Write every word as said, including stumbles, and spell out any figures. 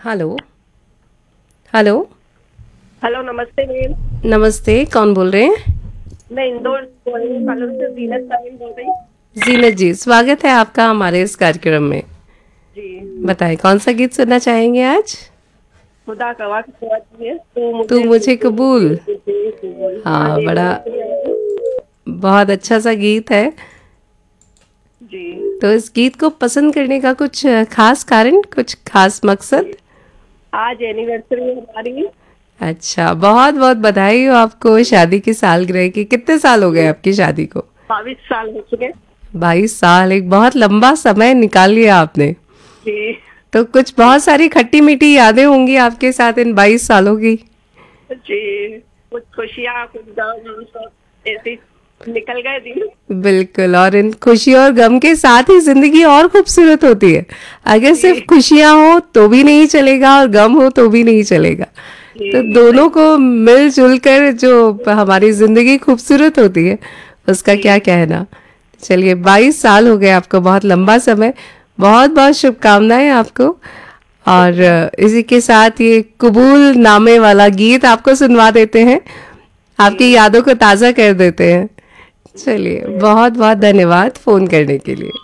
Hello. Hello. Hello, नमस्ते ma'am. नमस्ते, कौन बोल रहे हैं? मैं इंदौर कॉलोनी से जीनत साबिन बोल रही। जीनत जी, स्वागत है आपका हमारे इस कार्यक्रम में। जी। बताएं कौन सा गीत सुनना चाहेंगे आज? खुदा का वास्ता है तू तू मुझे मुझे कबूल। कबूल। हाँ हाँ, जी, बड़ा बहुत शुक्रिया। बहुत अच्छा सा गीत है। जी। तो इस गीत को पसंद करने का कुछ खास कारण, कुछ खास मकसद? जी, आज एनिवर्सरी है हमारी। अच्छा, बहुत बहुत बधाई हो आपको शादी की सालगिरह की। कितने साल हो गए आपकी शादी को? बाईस साल हो चुके। बाईस साल, एक बहुत लंबा समय निकाल लिया आपने। जी। तो कुछ बहुत सारी खट्टी मीठी यादें होंगी आपके साथ इन बाईस सालों की। जी, कुछ खुशियाँ कुछ गम सब ऐसे ही निकल गए दिन। बिल्कुल, और इन खुशी और गम के साथ ही जिंदगी और खूबसूरत होती है। अगर सिर्फ जी। खुशियां हो तो भी नहीं चलेगा और गम हो तो भी नहीं चलेगा। तो जी दोनों सही। को मिलजुल कर जो हमारी जिंदगी खूबसूरत होती है, उसका क्या जी। कहना। चलिए, बाईस साल हो गए आपको, बहुत लंबा समय। बहुत बहुत शुभकामनाएं आपको। और शुक्रिया। इसी के साथ ये कबूल नामे वाला गीत आपको सुनवा देते हैं, आपकी जी। यादों को ताज़ा कर देते हैं। चलिए, बहुत बहुत धन्यवाद फोन करने के लिए।